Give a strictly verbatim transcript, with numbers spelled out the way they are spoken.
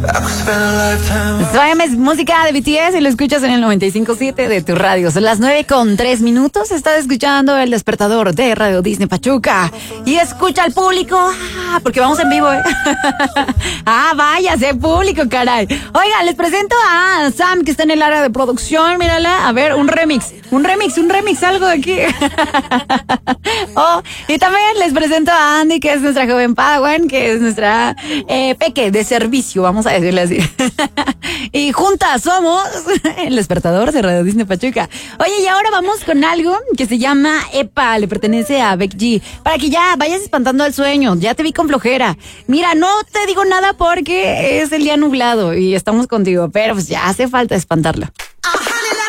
Suave música de B T S y lo escuchas en el noventa y cinco punto siete de tu radio. Son las nueve con tres minutos. Estás escuchando El Despertador de Radio Disney Pachuca. Y escucha al público. Ah, porque vamos en vivo, ¿eh? Ah, vaya, sé público, caray. Oiga, les presento a Sam, que está en el área de producción. Mírala. A ver, un remix. Un remix, un remix, algo de aquí. Oh, y también les presento a Andy, que es nuestra joven Padawan, que es nuestra eh, peque de servicio, vamos a decirle así. Y juntas somos El Despertador de Radio Disney Pachuca. Oye, y ahora vamos con algo que se llama Epa, le pertenece a Beck G, para que ya vayas espantando al sueño. Ya te vi con flojera. Mira, no te digo nada porque es el día nublado y estamos contigo, pero pues ya hace falta espantarlo.